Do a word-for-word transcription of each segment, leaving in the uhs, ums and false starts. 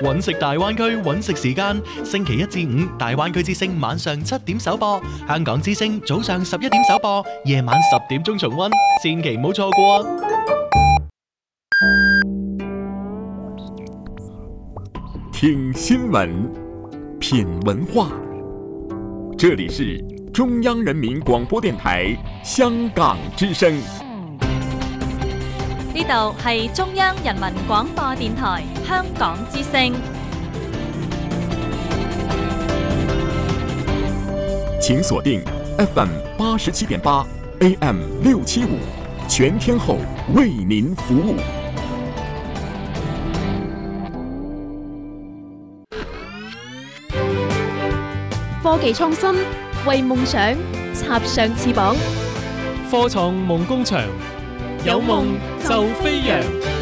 揾食大灣區揾食時間，星期一至五大灣區之聲晚上七點首播，香港之聲早上十一點首播，夜晚十點鐘重溫，千祈唔好錯過。 聽新聞，品文化，這裡是中央人民廣播電台香港之聲。 呢度係中央人民廣播電台香港之聲。 請鎖定 F M 八十七點八 A M 六七五，全天候為您服務。 科技創新，為夢想插上翅膀。 科創夢工場，有夢就飛揚。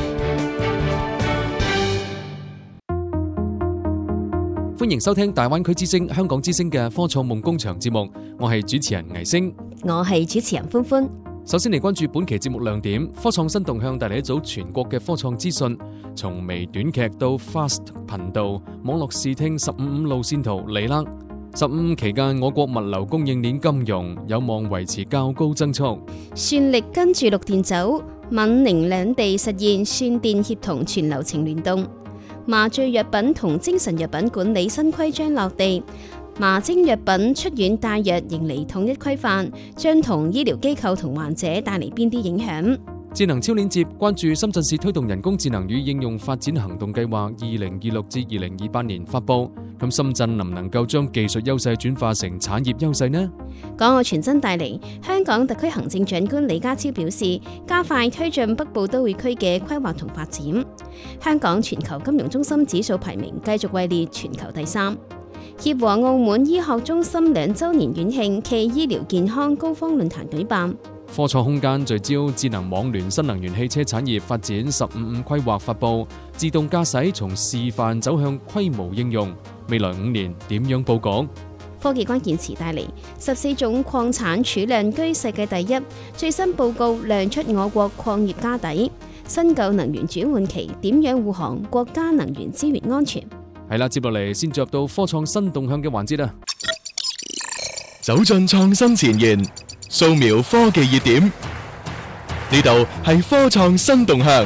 歡迎收聽大灣區之聲、香港之聲嘅科創夢工場節目，我係主持人倪星， 我係主持人歡歡。 首先嚟關注本期節目亮點，科創新動向帶嚟一組全國嘅科創資訊，從微短劇到 Fast 頻道、網絡視聽十五五路線圖嚟啦。十五期間，我國物流供應鏈金融有望維持較高增速。 算力跟住綠電走，閩寧兩地實現算電協同全流程聯動。麻醉藥品同精神藥品管理新規章落地，麻精藥品出院帶藥迎嚟統一規範，將同醫療機構同患者帶嚟邊啲影響？ 智能超鏈接關注深圳市推動人工智能與應用發展行動計劃二零二六至二零二八年發布，咁深圳能唔能夠將技術優勢轉化成產業優勢呢？ 港澳傳真帶嚟，香港特區行政長官李家超表示，加快推進北部都會區嘅規劃同發展。香港全球金融中心指數排名繼續位列全球第三。協和澳門醫學中心兩週年院慶暨醫療健康高峰論壇舉辦。 科創空間聚焦智能網聯新能源汽車產業發展十五五規劃發布，自動駕駛從示範走向規模應用，未來五年點樣佈局？ 科技關鍵詞帶嚟，十四種礦產儲量居世界第一，最新報告亮出我國礦業家底。新舊能源轉換期點樣護航國家能源資源安全？ 係啦，接落嚟先進入到科創新動向嘅環節啦。 走進創新前沿，掃描科技熱點，呢度係科創新動向。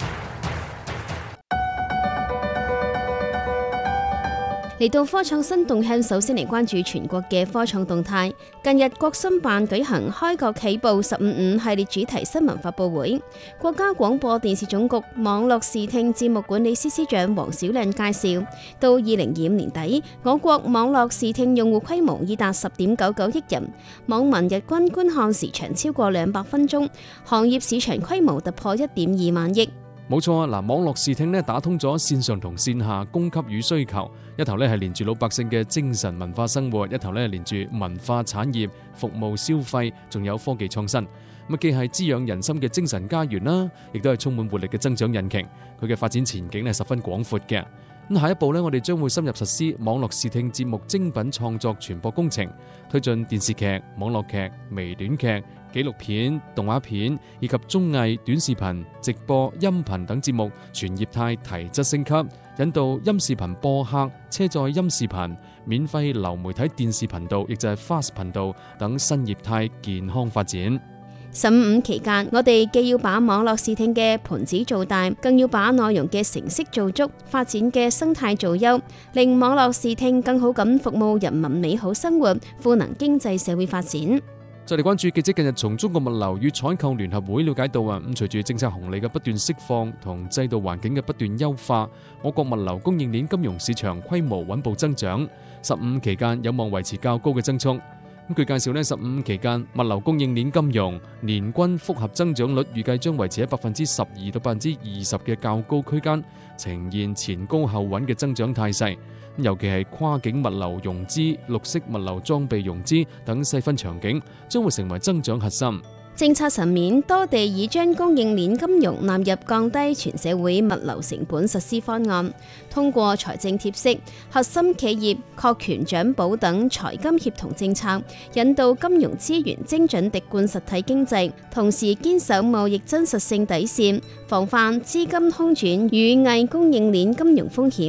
嚟到科創新動向，首先嚟關注全國嘅科創動態。近日國新辦舉行開國起步十五五系列主題新聞發佈會，國家廣播電視總局網絡視聽節目管理司司長黃小亮介紹，到二零二五年底，我國網絡視聽用戶規模已達十點九九億人，網民日均觀看時長超過兩百分鐘，行業市場規模突破一點二萬億。 冇錯啊！嗱，網絡視聽咧打通咗線上同線下供給與需求，一頭咧係連住老百姓嘅精神文化生活，一頭咧連住文化產業、服務消費，仲有科技創新。咁既係滋養人心嘅精神家園啦，亦都係充滿活力嘅增長引擎。佢嘅發展前景係十分廣闊嘅。咁下一步咧，我哋將會深入實施網絡視聽節目精品創作傳播工程，推進電視劇、網絡劇、微短劇、紀錄片、動畫片以及綜藝、短視頻、直播、音頻等節目全業態提質升級，引導音視頻播客、車載音視頻、免費流媒體電視頻道，亦就係 Fast 頻道等新業態健康發展。 十五五期間，我哋既要把網絡視聽嘅盤子做大，更要把內容嘅成色做足，發展嘅生態做優，令網絡視聽更好咁服務人民美好生活，賦能經濟社會發展。 再嚟關注記者近日從中國物流與採購聯合會了解到啊，咁隨住政策紅利嘅不斷釋放同制度環境嘅不斷優化，我國物流供應鏈金融市場規模穩步增長，十五期間有望維持較高嘅增速。咁據介紹呢，十五期間物流供應鏈金融年均複合增長率預計將維持喺百分之十二到百分之二十嘅較高區間，呈現前高後穩嘅增長態勢。尤其係跨境物流融資、綠色物流裝備融資等細分場景，將會成為增長核心。 政策層面，多地已將供應鏈金融納入降低全社會物流成本實施方案，通過財政貼息、核心企業確權獎補等財金協同政策，引導金融資源精準滴灌實體經濟，同時堅守貿易真實性底線，防範資金空轉與偽供應鏈金融風險。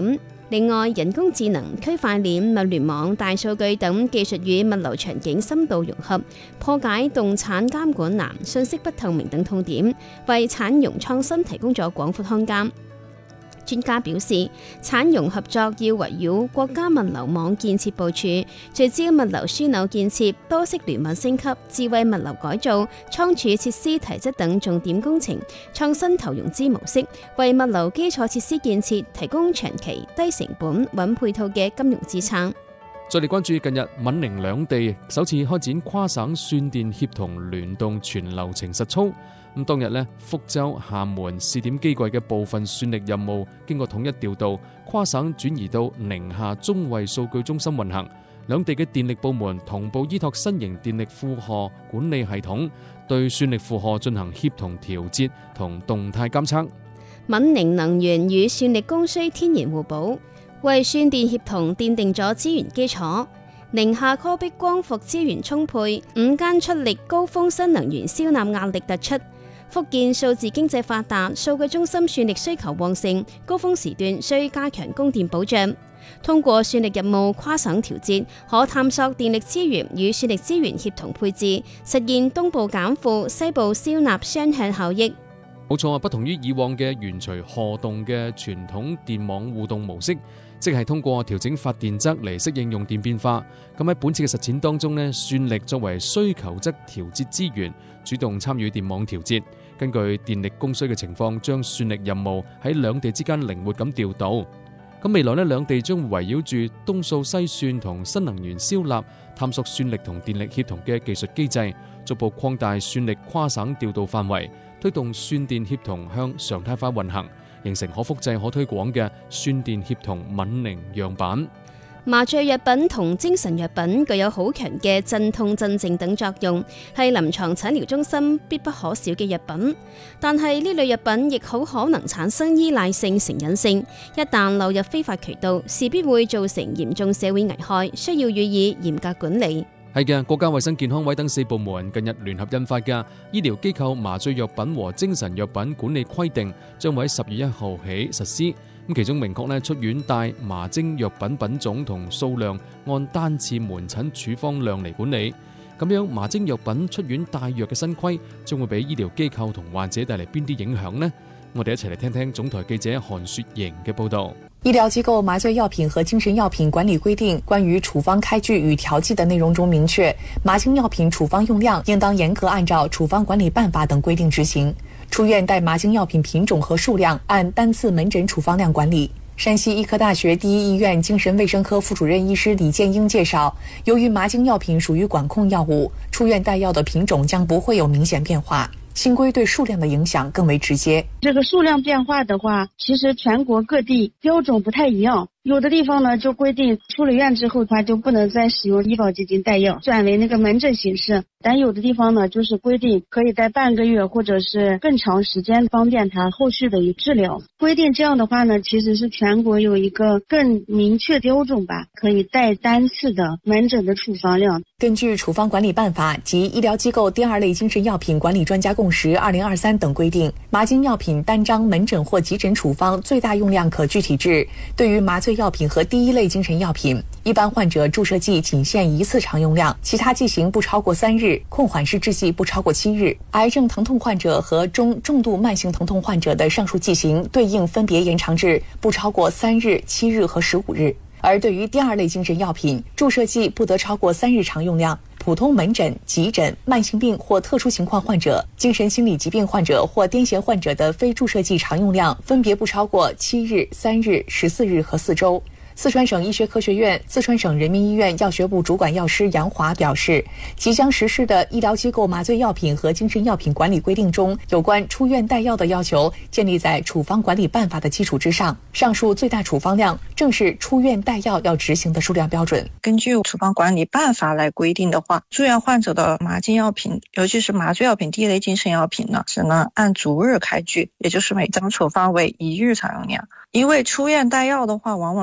另外，人工智能、區塊鏈、物聯網、大數據等技術與物流場景深度融合，破解動產監管難、信息不透明等痛點，為產融創新提供咗廣闊空間。專家表示，產融合作要圍繞國家物流網建設部署，聚焦物流樞紐建設、多式聯網升級、智慧物流改造、倉儲設施提質等重點工程，創新投融資模式，為物流基礎設施建設提供長期、低成本、穩配套嘅金融支撐。 再嚟關注近日閩寧兩地首次開展跨省算電協同聯動全流程實操。咁當日呢，福州、廈門試點機櫃嘅部分算力任務經過統一調度，跨省轉移到寧夏中衛數據中心運行。兩地嘅電力部門同步依託新型電力負荷管理系統，對算力負荷進行協同調節同動態監測。 閩寧能源與算力供需天然互補，為算電協同奠定咗資源基礎。寧夏柯壁光伏資源充沛，五間出力高峰新能源消納壓力突出。福建數字經濟發達，數據中心算力需求旺盛，高峰時段需加強供電保障。通過算力任務跨省調節，可探索電力資源與算力資源協同配置，實現東部減負、西部消納雙向效益。 冇錯啊，不同於以往嘅懸隨荷動嘅傳統電網互動模式，即係通過調整發電側嚟適應用電變化。咁喺本次嘅實踐當中呢，算力作為需求側調節資源，主動參與電網調節，根據電力供需嘅情況，將算力任務喺兩地之間靈活咁調度。咁未來呢，兩地將圍繞住東數西算同新能源消納，探索算力同電力協同嘅技術機制，逐步擴大算力跨省調度範圍，推動算電協同向常態化運行，形成可複製可推廣嘅算電協同閩寧樣板。 麻醉藥品同精神藥品具有好強嘅鎮痛鎮靜等作用，係臨床診療中心必不可少嘅藥品。但係呢類藥品亦好可能產生依賴性、成癮性，一旦流入非法渠道，勢必會造成嚴重社會危害，需要予以嚴格管理。 係嘅，國家衛生健康委等四部門近日聯合印發嘅《醫療機構麻醉藥品和精神藥品管理規定》，將會喺十月一號起實施。咁其中明確咧，出院帶麻精藥品品種同數量按單次門診處方量嚟管理。咁樣麻精藥品出院帶藥嘅新規，將會俾醫療機構同患者帶嚟邊啲影響呢？我哋一齊嚟聽聽總台記者韓雪瑩嘅報道。 醫療機構麻醉藥品和精神藥品管理規定關於處方開具與調劑的內容中明確，麻精藥品處方用量應當嚴格按照處方管理辦法等規定執行。出院帶麻精藥品品種和數量按單次門診處方量管理。山西醫科大學第一醫院精神衛生科副主任醫師李建英介紹，由於麻精藥品屬於管控藥物，出院帶藥的品種將不會有明顯變化。新規對數量的影響更為直接。 這個數量變化的話，其實全國各地標準不太一樣。有的地方呢就規定出了院之後，它就不能再使用醫保基金帶藥，轉為那個門診形式。但有的地方呢，就是規定可以帶半個月或者是更長時間，方便它後續的一治療。規定這樣的話呢，其實是全國有一個更明確標準吧，可以帶單次的門診的處方量。 根據處方管理辦法及醫療機構第二類精神藥品管理專家共識二零二三等規定，麻精藥品單張門診或急診處方最大用量可具體至。對於麻醉藥品和第一類精神藥品，一般患者注射劑僅限一次常用量，其他劑型不超過三日，控緩式製劑不超過七日。癌症疼痛患者和中重度慢性疼痛患者的上述劑型對應分別延長至不超過三日、七日和十五日。而對於第二類精神藥品，注射劑不得超過三日常用量。普通門診、急診、慢性病或特殊情況患者、精神心理疾病患者或癲癇患者的非注射劑常用量分別不超過七日、三日、十四日和四周。四川省醫學科學院、四川省人民醫院藥學部主管藥師楊華表示，即將實施的醫療機構麻醉藥品和精神藥品管理規定中，有關出院帶藥的要求建立在處方管理辦法的基礎之上。上述最大處方量正是出院帶藥要執行的數量標準。 根據處方管理辦法來規定的話，住院患者的麻精藥品，尤其是麻醉藥品第一類精神藥品呢，只能按逐日開具，也就是每張處方為一日常用量。因為出院帶藥的話，往往是患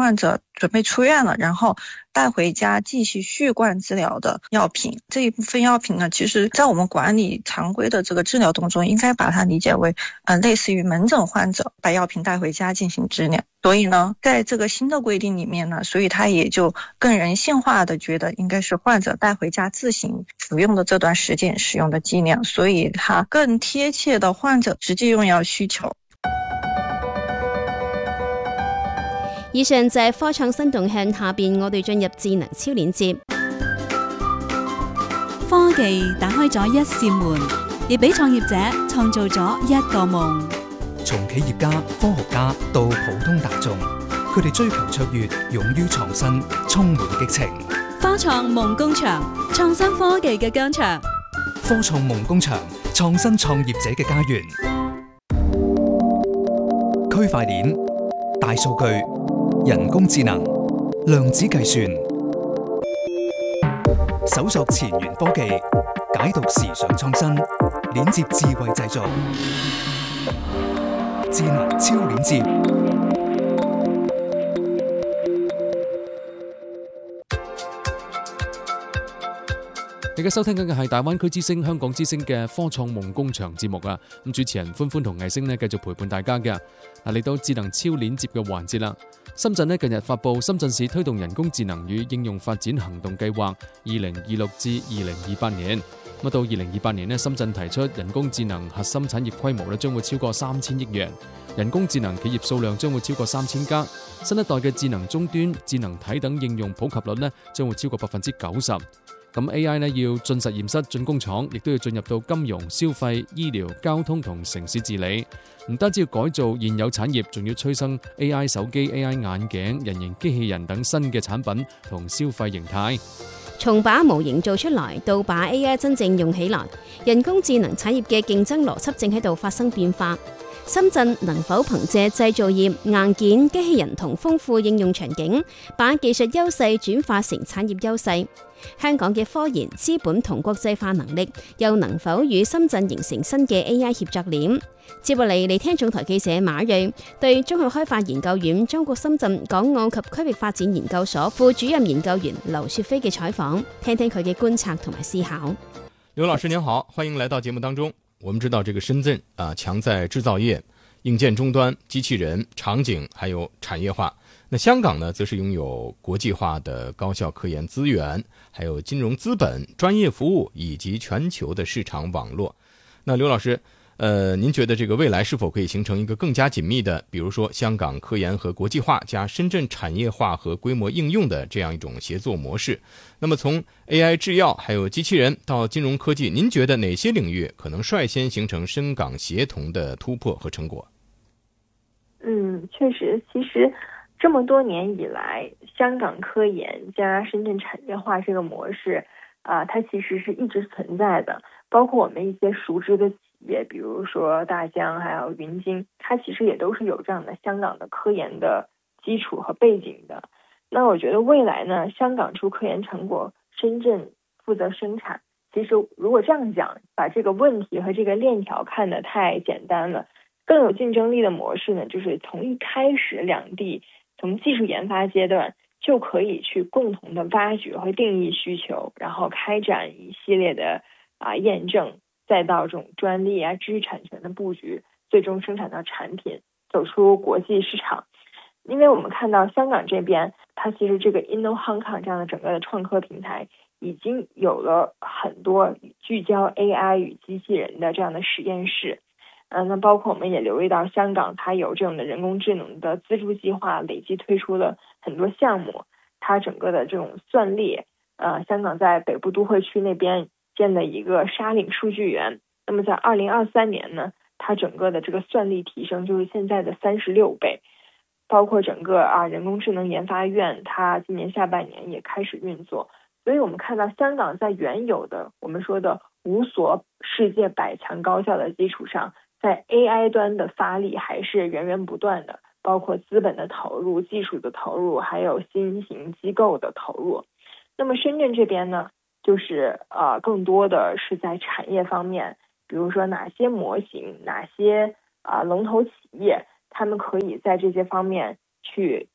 患者准备出院了，然后带回家继续续灌治疗的药品。这一部分药品呢，其实在我们管理常规的这个治疗当中，应该把它理解为呃类似于门诊患者把药品带回家进行治疗。所以呢，在这个新的规定里面呢，所以它也就更人性化的觉得应该是患者带回家自行服用的这段时间使用的剂量，所以它更贴切的患者实际用药需求。 以上就係科創新動向，下邊我哋進入智能超鏈接。 科技打開咗一扇門，亦俾創業者創造咗一個夢。 從企業家、科學家到普通大眾，佢哋追求卓越，勇於創新，充滿激情。 科創夢工場，創新科技嘅疆場。 科創夢工場，創新創業者嘅家園。區塊鏈、大數據、人工智能、量子計算，搜索前沿科技，解讀時尚創新，鏈接智慧製造，智能超鏈接。 你而家收聽緊嘅係大灣區之聲、香港之聲嘅科創夢工場節目啊！咁主持人歡歡同藝星呢繼續陪伴大家嘅。嗱，嚟到智能超鏈接嘅環節啦。深圳呢近日發布深圳市推動人工智能與應用發展行動計劃，二零二六至二零二八年。咁到二零二八年呢，深圳提出人工智能核心產業規模呢將會超過三千億元，人工智能企業數量將會超過三千家，新一代嘅智能終端、智能體等應用普及率呢將會超過百分之九十。咁 A I 呢要進實驗室、進工廠，亦都要進入到金融、消費、醫療、交通同城市治理。唔單止要改造現有產業，仲要催生 A I 手機、A I 眼鏡、人形機器人等新嘅產品同消費形態。 從把模型做出來到把 A I 真正用起來，人工智能產業嘅競爭邏輯正喺度發生變化。深圳能否憑借製造業、硬件、機器人同豐富應用場景，把技術優勢轉化成產業優勢？香港嘅科研、資本同國際化能力，又能否與深圳形成新嘅 A I 協作鏈？接落嚟嚟聽總台記者馬瑞對中學開發研究院中國深圳港澳及區域發展研究所副主任研究員劉雪飛嘅採訪，聽聽佢嘅觀察同埋思考。 劉老師您好，歡迎來到節目當中。我們知道這個深圳啊，強在製造業、硬件終端、機器人、場景，還有產業化。那香港呢，則是擁有國際化的高校科研資源，還有金融資本、專業服務以及全球的市場網絡。那劉老師，呃，您覺得這個未來是否可以形成一個更加緊密的，比如說香港科研和國際化加深圳產業化和規模應用的這樣一種協作模式？那麼從 A I 製藥還有機器人到金融科技，您覺得哪些領域可能率先形成深港協同的突破和成果？ 嗯，確實，其實這麼多年以來，香港科研加深圳產業化這個模式啊、呃，它其實是一直存在的。包括我們一些熟知的企業，比如說大疆還有雲晶，它其實也都是有這樣的香港的科研的基礎和背景的。那我覺得未來呢，香港出科研成果，深圳負責生產。其實如果這樣講，把這個問題和這個鏈條看得太簡單了。更有競爭力的模式呢，就是從一開始兩地從技術研發階段就可以去共同的挖掘和定義需求，然後開展一系列的啊驗證，再到這種專利啊知識產權的布局，最終生產到產品走出國際市場。因為我們看到香港這邊，它其實這個 Inno Hong Kong 這樣的整個的創科平台已經有了很多聚焦 A I 與機器人的這樣的實驗室。嗯、呃，那包括我們也留意到香港，它有這種的人工智能的資助計劃，累計推出了很多項目。它整個的這種算力，呃，香港在北部都會區那邊建了一個沙嶺數據園。那麼在二零二三年呢，它整個的這個算力提升就是現在的三十六倍。包括整個啊人工智能研發院，它今年下半年也開始運作。所以我們看到香港在原有的我們說的五所世界百強高校的基礎上，在 A I 端的發力還是源源不斷的，包括資本的投入、技術的投入，還有新型機構的投入。那麼深圳這邊呢，就是呃更多的是在產業方面，比如說哪些模型、哪些啊、呃、龍頭企業，他們可以在這些方面去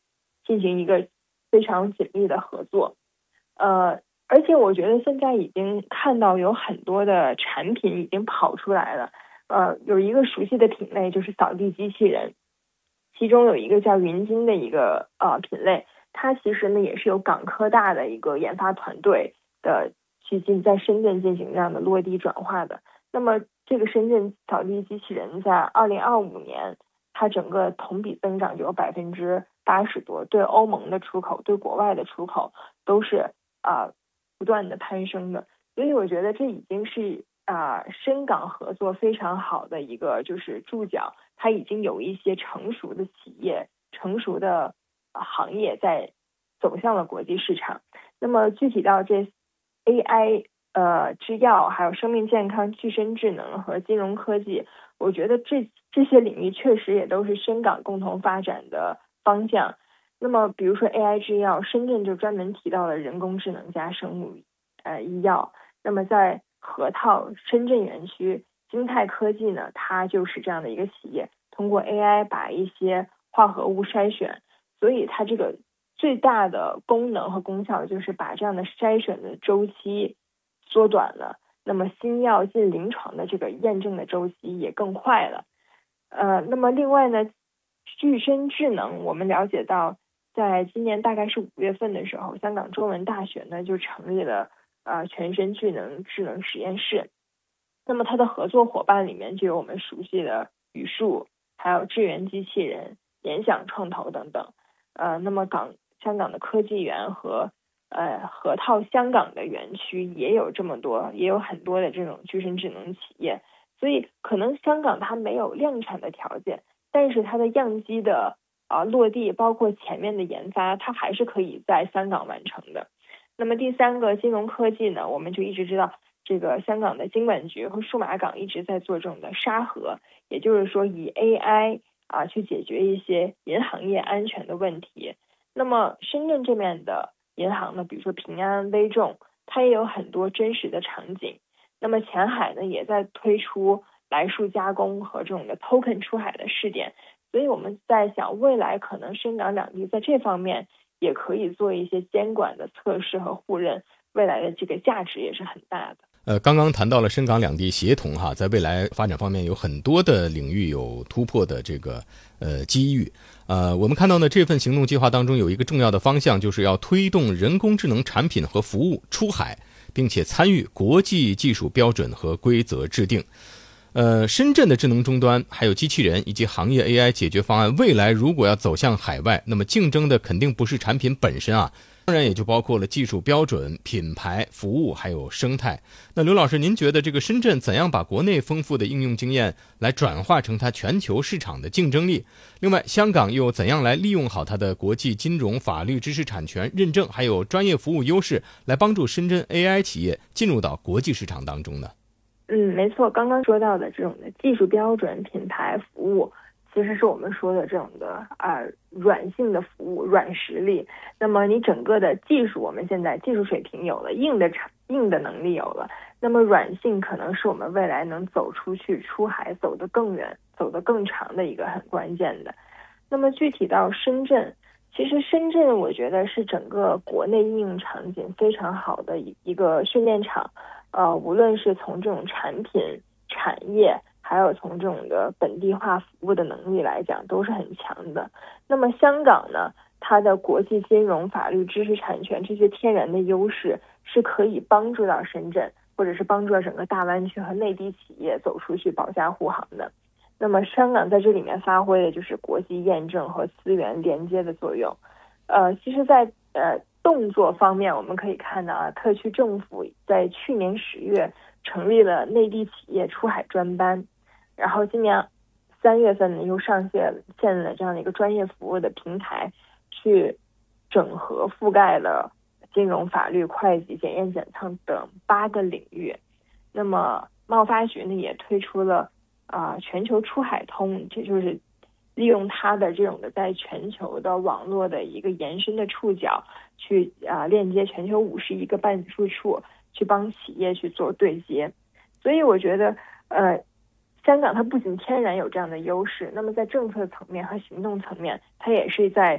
进行一个非常紧密的合作。呃，而且我觉得现在已经看到有很多的产品已经跑出来了。呃，有一个熟悉的品类就是扫地机器人，其中有一个叫云鲸的一个呃品类，它其实呢也是由港科大的一个研发团队的去进在深圳进行这样的落地转化的。那么这个深圳扫地机器人在二零二五年，它整个同比增长就有百分之八十多，对欧盟的出口、对国外的出口都是啊、呃、不断的攀升的。所以我觉得这已经是啊、呃、深港合作非常好的一个就是注脚，它已经有一些成熟的企业、成熟的、呃、行业在走向了国际市场。那么具体到这 A I 呃，制药还有生命健康、具身智能和金融科技，我觉得这这些领域确实也都是深港共同发展的方向。那么比如说 A I 制药，深圳就专门提到了人工智能加生物呃医药。那么在河套深圳园区，金泰科技呢，它就是这样的一个企业，通过 A I 把一些化合物筛选，所以它这个最大的功能和功效就是把这样的筛选的周期缩短了，那么新药进临床的这个验证的周期也更快了。呃，那么另外呢，具身智能，我们了解到，在今年大概是五月份的时候，香港中文大学呢就成立了呃全身智能智能实验室。那么它的合作伙伴里面就有我们熟悉的语数，还有智源机器人、联想创投等等。呃，那么港香港的科技园和呃，河套香港的园区也有这么多，也有很多的这种具身智能企业，所以可能香港它没有量产的条件，但是它的样机的啊、呃、落地，包括前面的研发，它还是可以在香港完成的。那么第三个金融科技呢，我们就一直知道，这个香港的金管局和数码港一直在做这种的沙盒，也就是说以 A I 啊去解决一些银行业安全的问题。那么深圳这边的银行呢，比如说平安、微众，它也有很多真实的场景。那么前海呢，也在推出来数加工和这种的 token 出海的试点。所以我们在想，未来可能深港两地在这方面也可以做一些监管的测试和互认，未来的这个价值也是很大的。 呃，刚刚谈到了深港两地协同哈，在未来发展方面有很多的领域有突破的这个呃机遇。呃，我们看到呢，这份行动计划当中有一个重要的方向，就是要推动人工智能产品和服务出海，并且参与国际技术标准和规则制定。呃，深圳的智能终端，还有机器人以及行业 A I 解决方案，未来如果要走向海外，那么竞争的肯定不是产品本身啊。当然也就包括了技术标准、品牌、服务还有生态。那刘老师，您觉得这个深圳怎样把国内丰富的应用经验来转化成它全球市场的竞争力？另外，香港又怎样来利用好它的国际金融、法律、知识产权认证还有专业服务优势，来帮助深圳 A I 企业进入到国际市场当中呢？ 嗯，没错，刚刚说到的这种的技术标准、品牌、服务，其实是我们说的这种的啊、呃、软性的服务、软实力。那么你整个的技术，我们现在技术水平有了，硬的产硬的能力有了，那么软性可能是我们未来能走出去、出海走得更远、走得更长的一个很关键的。那么具体到深圳，其实深圳我觉得是整个国内应用场景非常好的一一个训练场。呃，无论是从这种产品、产业，还有从这种的本地化服务的能力来讲，都是很强的。那么香港呢，它的国际金融、法律、知识产权这些天然的优势，是可以帮助到深圳，或者是帮助到整个大湾区和内地企业走出去保驾护航的。那么香港在这里面发挥的就是国际验证和资源连接的作用。呃，其实在呃动作方面，我们可以看到啊，特区政府在去年十月成立了内地企业出海专班，然后今年三月份呢又上线线了这样的一个专业服务的平台，去整合覆盖了金融、法律、会计、检验检测等八个领域。那么贸发局呢也推出了啊、呃、全球出海通，这就是利用它的这种的在全球的网络的一个延伸的触角，去啊、呃、链接全球五十一个办事处，去帮企业去做对接。所以我觉得呃香港它不仅天然有这样的优势，那么在政策层面和行动层面，它也是在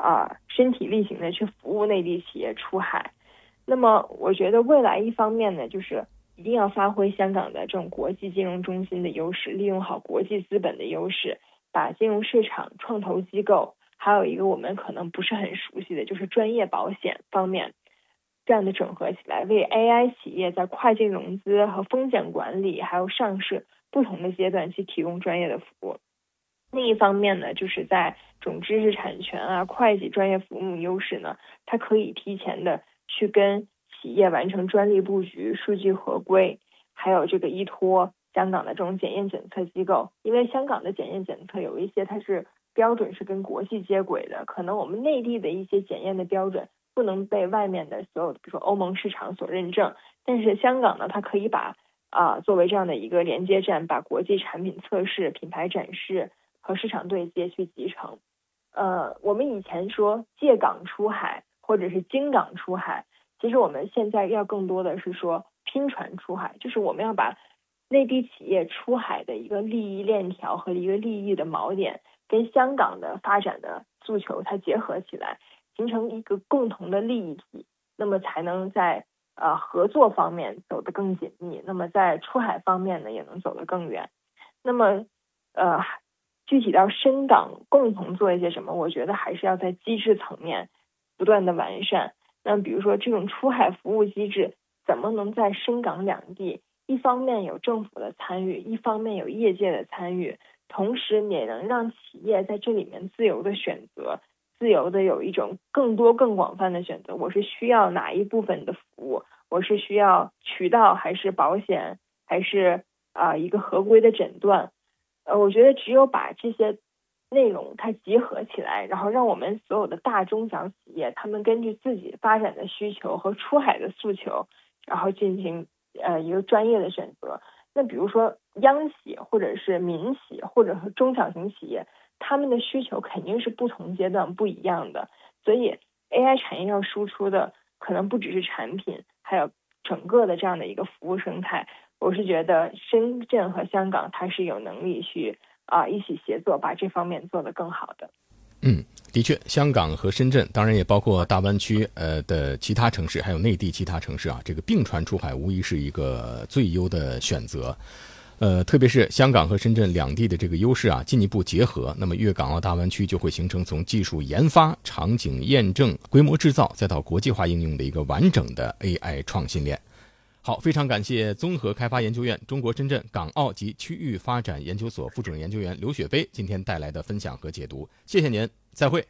啊、呃、身体力行的去服务内地企业出海。那么我觉得未来一方面呢，就是一定要发挥香港的这种国际金融中心的优势，利用好国际资本的优势，把金融市场、创投机构，还有一个我们可能不是很熟悉的就是专业保险方面这样的整合起来，为 A I 企业在跨境融资和风险管理还有上市不同的阶段去提供专业的服务。另一方面呢，就是在这种知识产权啊、会计专业服务优势呢，它可以提前的去跟企业完成专利布局、数据合规，还有这个依托香港的这种检验检测机构，因为香港的检验检测有一些它是标准是跟国际接轨的，可能我们内地的一些检验的标准不能被外面的所有的比如说欧盟市场所认证，但是香港呢，它可以把啊、呃、作为这样的一个连接站，把国际产品测试、品牌展示和市场对接去集成。呃，我们以前说借港出海或者是经港出海，其实我们现在要更多的是说拼船出海，就是我们要把内地企业出海的一个利益链条和一个利益的锚点跟香港的发展的诉求它结合起来，形成一个共同的利益体，那么才能在呃合作方面走得更紧密，那么在出海方面呢也能走得更远。那么呃具体到深港共同做一些什么，我觉得还是要在机制层面不断的完善。那比如说这种出海服务机制怎么能在深港两地一方面有政府的参与，一方面有业界的参与，同时也能让企业在这里面自由的选择，自由的有一种更多更广泛的选择，我是需要哪一部分的服务，我是需要渠道还是保险还是啊、呃、一个合规的诊断。呃，我觉得只有把这些内容它集合起来，然后让我们所有的大中小企业，他们根据自己发展的需求和出海的诉求，然后进行呃一个专业的选择。那比如说央企或者是民企或者是中小型企业，他们的需求肯定是不同阶段不一样的，所以 A I 产业要输出的可能不只是产品，还有整个的这样的一个服务生态。我是觉得深圳和香港它是有能力去啊、呃、一起协作，把这方面做得更好的。 嗯，的确，香港和深圳，当然也包括大湾区呃的其他城市，还有内地其他城市啊，这个并船出海无疑是一个最优的选择。呃，特别是香港和深圳两地的这个优势啊，进一步结合，那么粤港澳大湾区就会形成从技术研发、场景验证、规模制造，再到国际化应用的一个完整的 A I 创新链。好，非常感谢综合开发研究院中国深圳港澳及区域发展研究所副主任研究员劉雪飛今天帶來的分享和解讀，謝謝您，再會。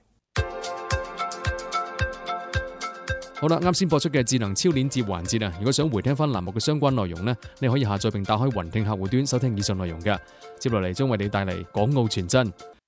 好啦，啱先播出嘅智能超鏈接環節啊，如果想回聽翻欄目嘅相關內容呢，你可以下載並打開雲聽客戶端收聽以上內容嘅。接落嚟將為你帶嚟港澳傳真。